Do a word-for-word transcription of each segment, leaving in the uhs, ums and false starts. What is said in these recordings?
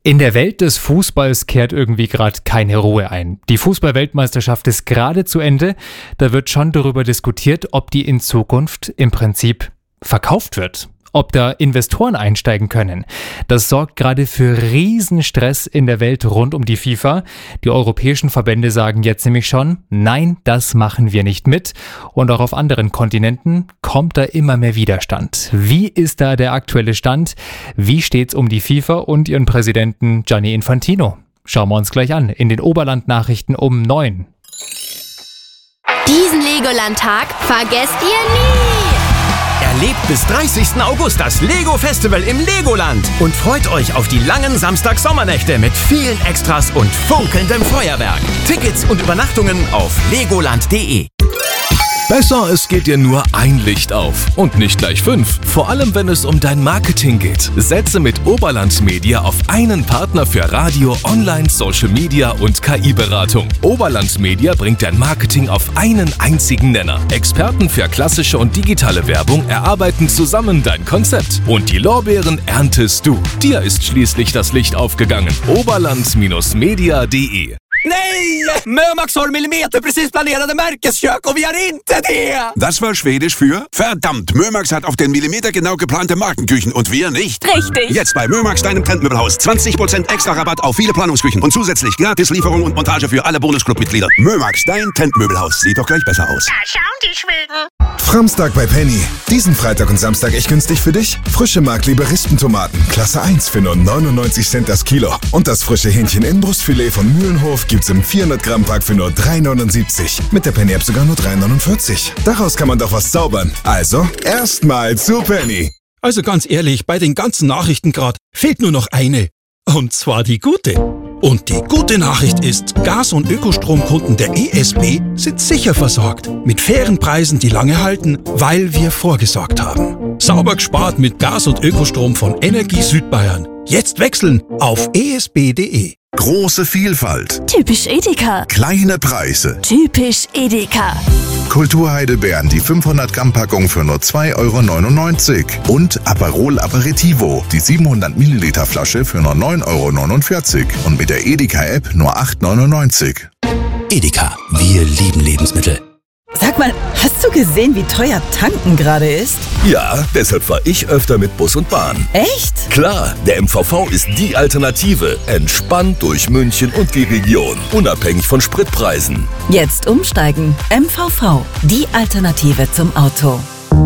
In der Welt des Fußballs kehrt irgendwie gerade keine Ruhe ein. Die Fußball-Weltmeisterschaft ist gerade zu Ende. Da wird schon darüber diskutiert, ob die in Zukunft im Prinzip verkauft wird. Ob da Investoren einsteigen können. Das sorgt gerade für Riesenstress in der Welt rund um die FIFA. Die europäischen Verbände sagen jetzt nämlich schon, nein, das machen wir nicht mit. Und auch auf anderen Kontinenten kommt da immer mehr Widerstand. Wie ist da der aktuelle Stand? Wie steht's um die FIFA und ihren Präsidenten Gianni Infantino? Schauen wir uns gleich an in den Oberland-Nachrichten um neun. Diesen Legoland-Tag vergesst ihr nie! Erlebt bis dreißigsten August das Lego-Festival im Legoland und freut euch auf die langen Samstag-Sommernächte mit vielen Extras und funkelndem Feuerwerk. Tickets und Übernachtungen auf legoland punkt de. Besser, es geht dir nur ein Licht auf und nicht gleich fünf. Vor allem, wenn es um dein Marketing geht. Setze mit Oberland Media auf einen Partner für Radio, Online, Social Media und K I-Beratung. Oberland Media bringt dein Marketing auf einen einzigen Nenner. Experten für klassische und digitale Werbung erarbeiten zusammen dein Konzept. Und die Lorbeeren erntest du. Dir ist schließlich das Licht aufgegangen. oberland Media punkt de. Nej! Mömax har millimeter precis planerade märkeskök och vi har inte det! Das war Schwedisch für verdammt, Mömax hat auf den Millimeter genau geplante Markenküchen und wir nicht. Richtig! Jetzt bei Mömax, deinem Trendmöbelhaus. zwanzig Prozent extra Rabatt auf viele Planungsküchen und zusätzlich gratis Lieferung und Montage für alle Bonusclub-Mitglieder. Mömax, dein Trendmöbelhaus. Sieht doch gleich besser aus. Da schauen die Schweden. Framstag bei Penny. Diesen Freitag und Samstag echt günstig für dich. Frische Mark-Liberistentomaten, Klasse eins für nur neunundneunzig Cent das Kilo. Und das frische Hähnchen-Inbrustfilet von Mühlenhof gibt's im vierhundert Gramm Pack für nur drei neunundsiebzig. Mit der Penny-App sogar nur drei neunundvierzig. Daraus kann man doch was zaubern. Also, erstmal zu Penny. Also ganz ehrlich, bei den ganzen Nachrichten gerade fehlt nur noch eine. Und zwar die gute. Und die gute Nachricht ist, Gas- und Ökostromkunden der E S B sind sicher versorgt. Mit fairen Preisen, die lange halten, weil wir vorgesorgt haben. Sauber gespart mit Gas- und Ökostrom von Energie Südbayern. Jetzt wechseln auf e s b punkt de. Große Vielfalt. Typisch Edeka. Kleine Preise. Typisch Edeka. Kulturheidelbeeren, die fünfhundert Gramm Packung für nur zwei Euro neunundneunzig. Und Aperol Aperitivo, die siebenhundert Milliliter Flasche für nur neun Euro neunundvierzig. Und mit der Edeka-App nur acht Euro neunundneunzig. Edeka, wir lieben Lebensmittel. Sag mal, hast du gesehen, wie teuer tanken gerade ist? Ja, deshalb fahre ich öfter mit Bus und Bahn. Echt? Klar, der M V V ist die Alternative. Entspannt durch München und die Region. Unabhängig von Spritpreisen. Jetzt umsteigen. M V V, die Alternative zum Auto.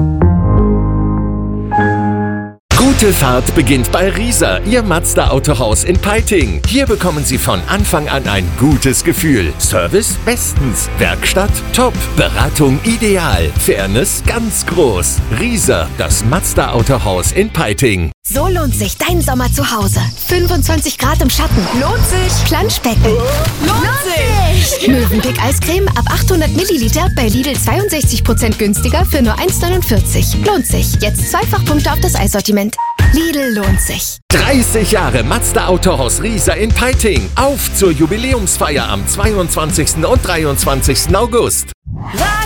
Gute Fahrt beginnt bei Rieser, Ihr Mazda-Autohaus in Peiting. Hier bekommen Sie von Anfang an ein gutes Gefühl. Service bestens, Werkstatt top, Beratung ideal, Fairness ganz groß. Rieser, das Mazda-Autohaus in Peiting. So lohnt sich dein Sommer zu Hause. fünfundzwanzig Grad im Schatten. Lohnt sich. Planschbecken. Lohnt sich. Mövenpick Eiscreme ab achthundert Milliliter bei Lidl zweiundsechzig Prozent günstiger für nur eins neunundvierzig. Lohnt sich. Jetzt Zweifachpunkte auf das Eissortiment. Lidl lohnt sich. dreißig Jahre Mazda Autohaus Rieser in Peiting. Auf zur Jubiläumsfeier am zweiundzwanzigsten und dreiundzwanzigsten August.